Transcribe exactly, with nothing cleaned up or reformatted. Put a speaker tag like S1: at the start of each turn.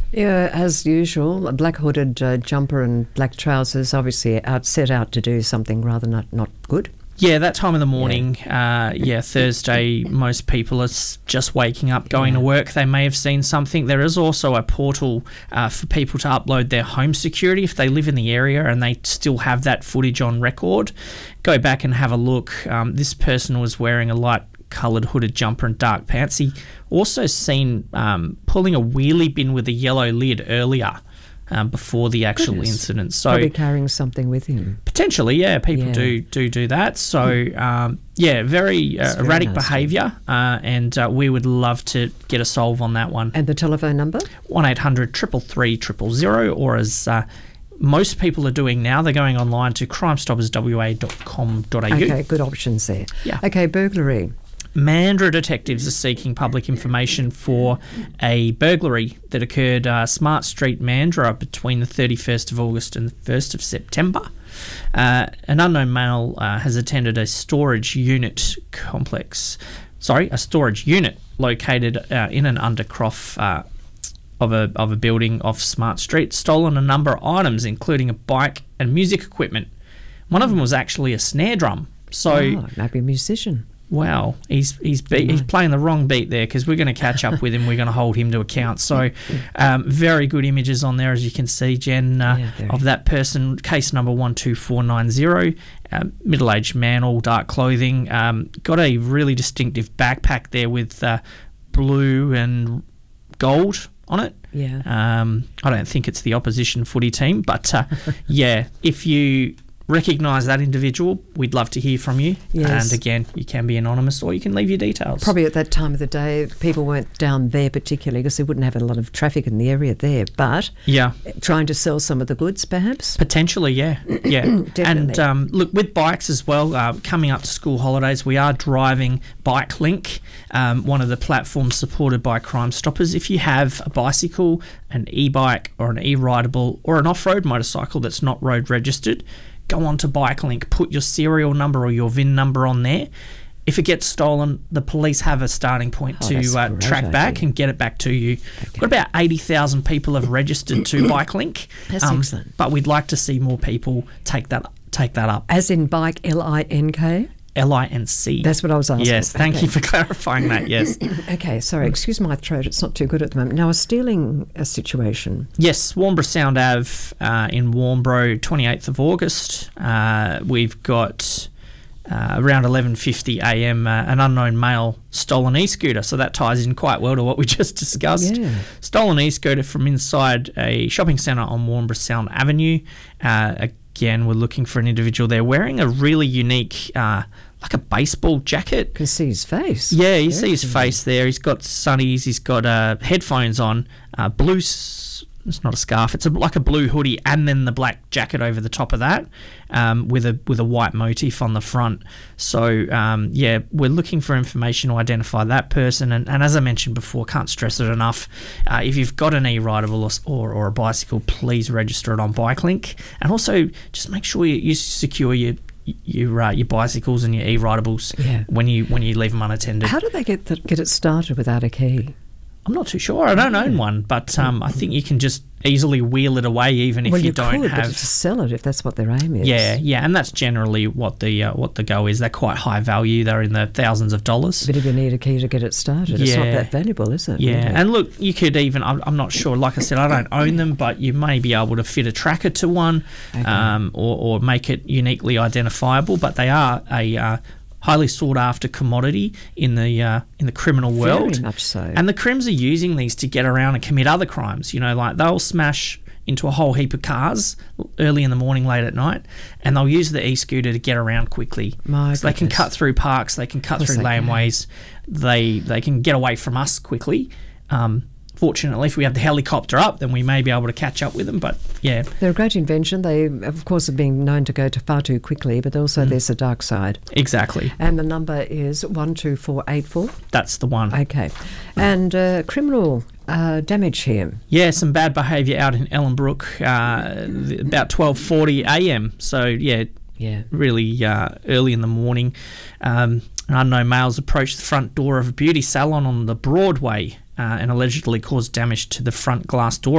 S1: Yeah, as usual, a black hooded uh, jumper and black trousers, obviously out set out to do something rather not, not good.
S2: Yeah, that time of the morning, yeah, uh, yeah Thursday, most people are just waking up, going yeah. to work. They may have seen something. There is also a portal uh, for people to upload their home security if they live in the area and they still have that footage on record. Go back and have a look. Um, this person was wearing a light coloured hooded jumper and dark pants. He also seen um, pulling a wheelie bin with a yellow lid earlier. Um, before the actual Goodness. incident. So
S1: probably carrying something with him.
S2: Potentially, yeah, people yeah. do do do that. So, um, yeah, very uh, erratic very behaviour, uh, and uh, we would love to get a solve on that one.
S1: And the telephone number?
S2: one eight hundred three three three zero zero, or as uh, most people are doing now, they're going online to crime stoppers w a dot com dot a u.
S1: Okay, good options there.
S2: Yeah.
S1: Okay, burglary.
S2: Mandurah detectives are seeking public information for a burglary that occurred uh, Smart Street, Mandurah, between the thirty-first of August and the first of September. Uh, an unknown male uh, has attended a storage unit complex, sorry, a storage unit located uh, in an undercroft uh, of a of a building off Smart Street, stolen a number of items, including a bike and music equipment. One of them was actually a snare drum. So,
S1: oh, maybe a musician.
S2: Wow, he's he's beat, he's playing the wrong beat there, because we're going to catch up with him. We're going to hold him to account. So, um, very good images on there, as you can see, Jen, uh, yeah, of that person. Case number one two four nine zero, uh, middle-aged man, all dark clothing. Um, got a really distinctive backpack there with uh, blue and gold on it.
S1: Yeah.
S2: Um, I don't think it's the opposition footy team, but uh, yeah, if you recognise that individual, we'd love to hear from you.
S1: Yes.
S2: And again, you can be anonymous or you can leave your details.
S1: Probably at that time of the day, people weren't down there particularly because they wouldn't have a lot of traffic in the area there. But
S2: yeah,
S1: trying to sell some of the goods, perhaps.
S2: Potentially, yeah, yeah.
S1: Definitely.
S2: And um, look, with bikes as well, uh, coming up to school holidays, we are driving Bike Link, um, one of the platforms supported by Crime Stoppers. If you have a bicycle, an e-bike, or an e-rideable, or an off-road motorcycle that's not road registered, go on to BikeLink, put your serial number or your V I N number on there. If it gets stolen, the police have a starting point oh, to uh, track idea. back and get it back to you. Okay. Got about eighty thousand people have registered to BikeLink.
S1: That's um, excellent.
S2: But we'd like to see more people take that take that up.
S1: As in bike, L I N K?
S2: L I N C.
S1: That's what I was asking.
S2: Yes, thank
S1: okay.
S2: you for clarifying that, yes.
S1: Okay, sorry, excuse my throat, it's not too good at the moment. Now, a stealing a situation.
S2: Yes, Warnbro Sound Ave uh, in Warnbro, twenty-eighth of August. Uh, we've got uh, around eleven fifty a m uh, an unknown male stolen e-scooter, so that ties in quite well to what we just discussed.
S1: Yeah.
S2: Stolen e-scooter from inside a shopping centre on Warnbro Sound Avenue. Uh, Again, we're looking for an individual there wearing a really unique, uh, like a baseball jacket.
S1: You can see his face.
S2: Yeah, you see his face there. He's got sunnies. He's got uh, headphones on, uh, blue. S- it's not a scarf. It's a, like a blue hoodie, and then the black jacket over the top of that, um, with a with a white motif on the front. So um, yeah, we're looking for information to identify that person. And, and as I mentioned before, can't stress it enough. Uh, if you've got an e-rideable or, or or a bicycle, please register it on BikeLink, and also just make sure you, you secure your your uh, your bicycles and your e-rideables
S1: yeah.
S2: when you when you leave them unattended.
S1: How do they get the, get it started without a key?
S2: I'm not too sure. I don't own one, but um, I think you can just easily wheel it away, even if
S1: well,
S2: you,
S1: you
S2: don't
S1: could,
S2: have.
S1: But to sell it if that's what their aim is.
S2: Yeah, yeah, and that's generally what the uh, what the go is. They're quite high value. They're in the thousands of dollars.
S1: But if you need a key to get it started, it's
S2: yeah.
S1: not that valuable, is it?
S2: Yeah,
S1: really?
S2: And look, you could even. I'm, I'm not sure. Like I said, I don't own them, but you may be able to fit a tracker to one,
S1: okay.
S2: um, or, or make it uniquely identifiable. But they are a uh, highly sought after commodity in the uh, in the criminal world.
S1: Very much so.
S2: And the crims are using these to get around and commit other crimes. You know, like they'll smash into a whole heap of cars early in the morning, late at night, and they'll use the e-scooter to get around quickly.
S1: My
S2: so they can cut through parks, they can cut through
S1: they
S2: laneways, they they can get away from us quickly. Um, Fortunately, if we have the helicopter up, then we may be able to catch up with them. But yeah,
S1: they're a great invention. They, of course, have been known to go to far too quickly, but also mm. there's a dark side.
S2: Exactly.
S1: And the number is one two four eight four.
S2: That's the one.
S1: Okay. And uh, criminal uh, damage here.
S2: Yeah, some bad behaviour out in Ellenbrook, uh, about twelve forty a m. So yeah,
S1: yeah,
S2: really uh, early in the morning. Um, an unknown males approached the front door of a beauty salon on the Broadway. Uh, and allegedly caused damage to the front glass door